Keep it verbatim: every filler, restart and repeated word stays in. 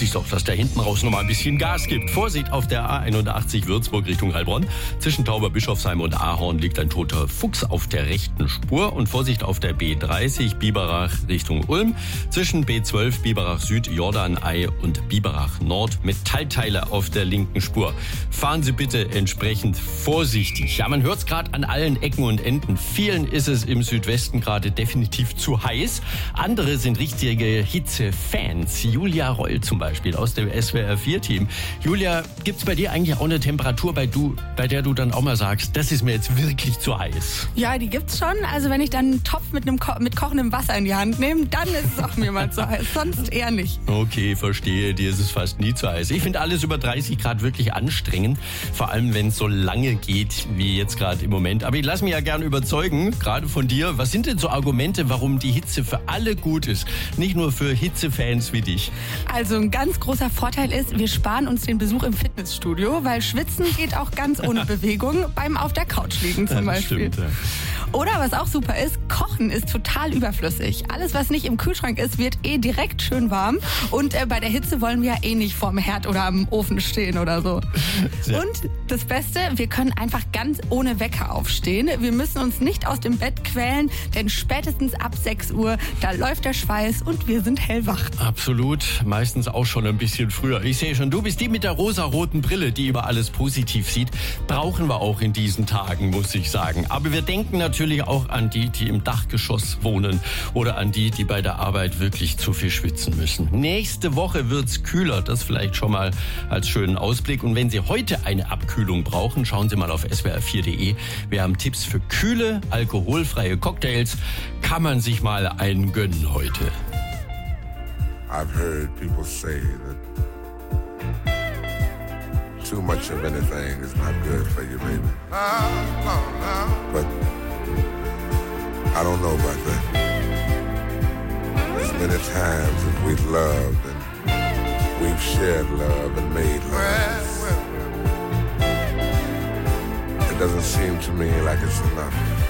sich doch, dass da hinten raus noch mal ein bisschen Gas gibt. Vorsicht auf der A einundachtzig Würzburg Richtung Heilbronn. Zwischen Tauberbischofsheim und Ahorn liegt ein toter Fuchs auf der rechten Spur. Und Vorsicht auf der B dreißig Biberach Richtung Ulm. Zwischen B zwölf Biberach Süd, Jordanei und Biberach Nord. Metallteile auf der linken Spur. Fahren Sie bitte entsprechend vorsichtig. Ja, man hört es gerade an allen Ecken und Enden. Vielen ist es im Südwesten gerade definitiv zu heiß. Andere sind richtige Hitze-Fans. Julia Reul zum Beispiel aus dem S W R vier Team. Julia, gibt's bei dir eigentlich auch eine Temperatur, bei, du, bei der du dann auch mal sagst, das ist mir jetzt wirklich zu heiß? Ja, die gibt's schon. Also wenn ich dann einen Topf mit, einem Ko- mit kochendem Wasser in die Hand nehme, dann ist es auch mir mal zu heiß. Sonst eher nicht. Okay, verstehe. Dir ist es fast nie zu heiß. Ich finde alles über dreißig Grad wirklich anstrengend. Vor allem, wenn es so lange geht, wie jetzt gerade im Moment. Aber ich lasse mich ja gern überzeugen, gerade von dir. Was sind denn so Argumente, warum die Hitze für alle gut ist? Nicht nur für Hitzefans wie dich. Also ein ganz großer Vorteil ist, wir sparen uns den Besuch im Fitnessstudio, weil Schwitzen geht auch ganz ohne Bewegung beim auf der Couch liegen zum Ja, das Beispiel. stimmt, ja. Oder was auch super ist, Kochen ist total überflüssig. Alles, was nicht im Kühlschrank ist, wird eh direkt schön warm. Und äh, bei der Hitze wollen wir ja eh nicht vorm Herd oder am Ofen stehen oder so. Ja. Und das Beste, wir können einfach ganz ohne Wecker aufstehen. Wir müssen uns nicht aus dem Bett quälen, denn spätestens ab sechs Uhr, da läuft der Schweiß und wir sind hellwach. Absolut, meistens auch schon ein bisschen früher. Ich sehe schon, du bist die mit der rosaroten Brille, die über alles positiv sieht. Brauchen wir auch in diesen Tagen, muss ich sagen. Aber wir denken natürlich auch an die, die im Dachgeschoss wohnen oder an die, die bei der Arbeit wirklich zu viel schwitzen müssen. Nächste Woche wird's kühler, das vielleicht schon mal als schönen Ausblick. Und wenn Sie heute eine Abkühlung brauchen, schauen Sie mal auf S W R vier punkt de. Wir haben Tipps für kühle, alkoholfreie Cocktails. Kann man sich mal einen gönnen heute. I've heard people say that too much of anything is not good for you, baby. But I don't know about that. As many times as we've loved and we've shared love and made love, it doesn't seem to me like it's enough.